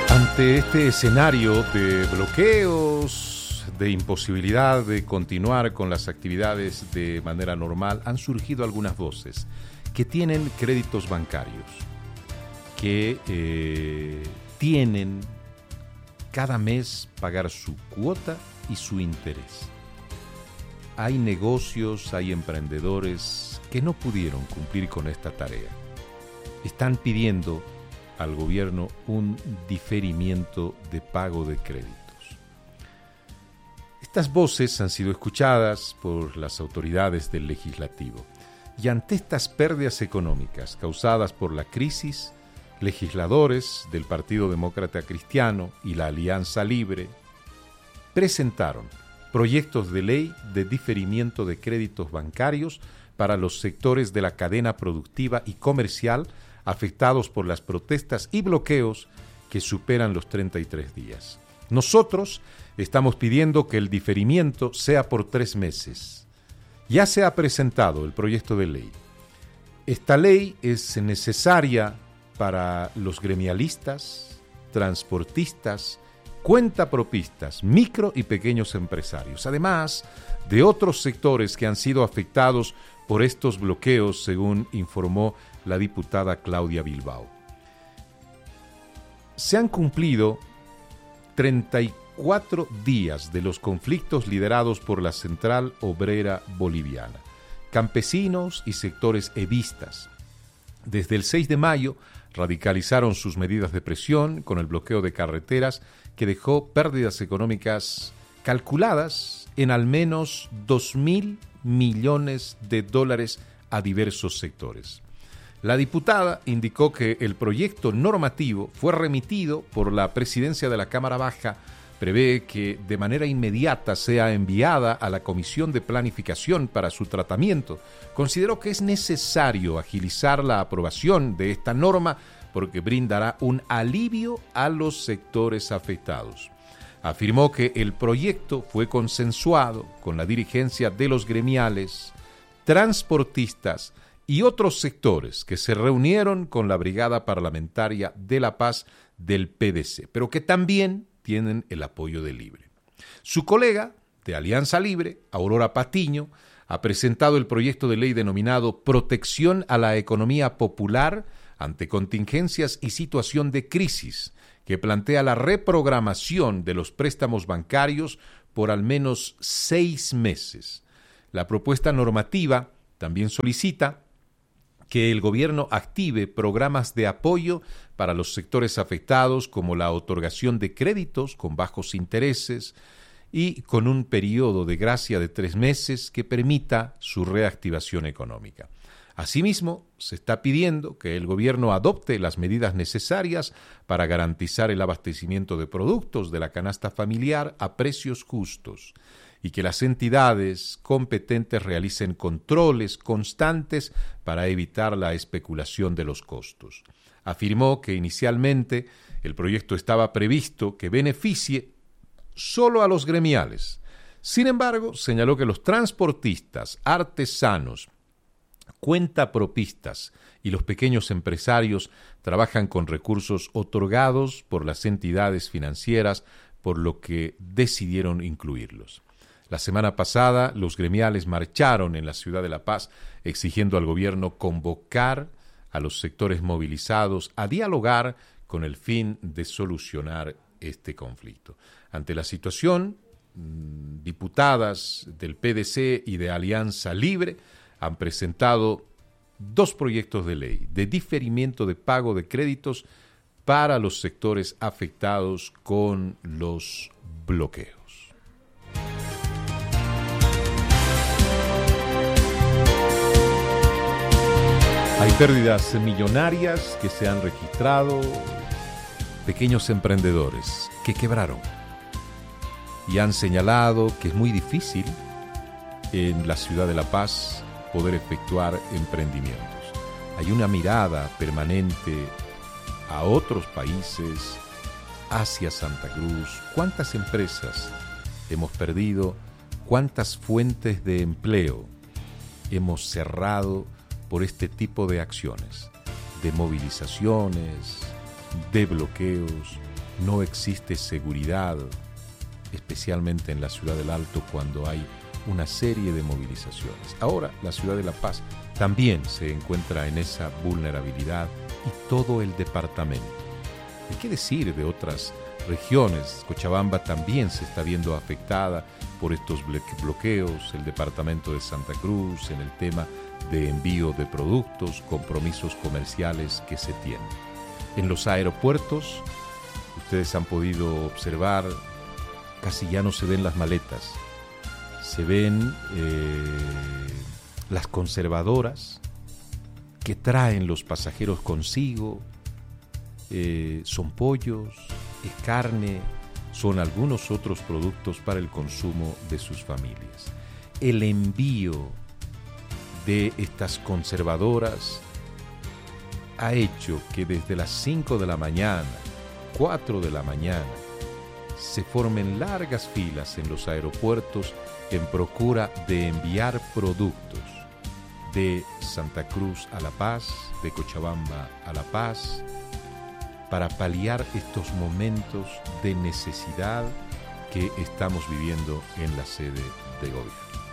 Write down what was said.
Ante este escenario de bloqueos, de imposibilidad de continuar con las actividades de manera normal, han surgido algunas voces que tienen créditos bancarios, que tienen cada mes pagar su cuota y su interés. Hay negocios, hay emprendedores que no pudieron cumplir con esta tarea. Están pidiendo al gobierno un diferimiento de pago de créditos. Estas voces han sido escuchadas por las autoridades del legislativo y ante estas pérdidas económicas causadas por la crisis, legisladores del Partido Demócrata Cristiano y la Alianza Libre presentaron proyectos de ley de diferimiento de créditos bancarios para los sectores de la cadena productiva y comercial afectados por las protestas y bloqueos que superan los 33 días. Nosotros estamos pidiendo que el diferimiento sea por 3 meses. Ya se ha presentado el proyecto de ley. Esta ley es necesaria para los gremialistas, transportistas, cuentapropistas, micro y pequeños empresarios, además de otros sectores que han sido afectados por estos bloqueos, según informó la diputada Claudia Bilbao. Se han cumplido 34 días de los conflictos liderados por la Central Obrera Boliviana, campesinos y sectores evistas. Desde el 6 de mayo radicalizaron sus medidas de presión con el bloqueo de carreteras que dejó pérdidas económicas calculadas en al menos $2.000 millones a diversos sectores. La diputada indicó que el proyecto normativo fue remitido por la presidencia de la Cámara Baja, prevé que de manera inmediata sea enviada a la Comisión de Planificación para su tratamiento. Consideró que es necesario agilizar la aprobación de esta norma porque brindará un alivio a los sectores afectados. Afirmó que el proyecto fue consensuado con la dirigencia de los gremiales, transportistas y otros sectores que se reunieron con la Brigada Parlamentaria de la Paz del PDC, pero que también tienen el apoyo de Libre. Su colega de Alianza Libre, Aurora Patiño, ha presentado el proyecto de ley denominado Protección a la Economía Popular ante contingencias y situación de crisis, que plantea la reprogramación de los préstamos bancarios por al menos 6 meses. La propuesta normativa también solicita que el gobierno active programas de apoyo para los sectores afectados, como la otorgación de créditos con bajos intereses y con un periodo de gracia de 3 meses que permita su reactivación económica. Asimismo, se está pidiendo que el gobierno adopte las medidas necesarias para garantizar el abastecimiento de productos de la canasta familiar a precios justos y que las entidades competentes realicen controles constantes para evitar la especulación de los costos. Afirmó que inicialmente el proyecto estaba previsto que beneficie solo a los gremiales. Sin embargo, señaló que los transportistas, artesanos, cuentapropistas y los pequeños empresarios trabajan con recursos otorgados por las entidades financieras, por lo que decidieron incluirlos. La semana pasada, los gremiales marcharon en la ciudad de La Paz exigiendo al gobierno convocar a los sectores movilizados a dialogar con el fin de solucionar este conflicto. Ante la situación, diputadas del PDC y de Alianza Libre han presentado 2 proyectos de ley de diferimiento de pago de créditos para los sectores afectados con los bloqueos. Hay pérdidas millonarias que se han registrado, pequeños emprendedores que quebraron y han señalado que es muy difícil en la ciudad de La Paz poder efectuar emprendimientos. Hay una mirada permanente a otros países, hacia Santa Cruz. ¿Cuántas empresas hemos perdido? ¿Cuántas fuentes de empleo hemos cerrado por este tipo de acciones, de movilizaciones, de bloqueos, no existe seguridad, especialmente en la ciudad del Alto cuando hay una serie de movilizaciones. Ahora la ciudad de La Paz también se encuentra en esa vulnerabilidad y todo el departamento. ¿Y qué decir de otras regiones? Cochabamba también se está viendo afectada por estos bloqueos, el departamento de Santa Cruz en el tema de envío de productos, compromisos comerciales que se tienen. En los aeropuertos, ustedes han podido observar, casi ya no se ven las maletas, se ven las conservadoras que traen los pasajeros consigo, son pollos, es carne, son algunos otros productos para el consumo de sus familias. El envío de estas conservadoras ha hecho que desde las 5 de la mañana, 4 de la mañana, se formen largas filas en los aeropuertos en procura de enviar productos de Santa Cruz a La Paz, de Cochabamba a La Paz, para paliar estos momentos de necesidad que estamos viviendo en la sede de gobierno.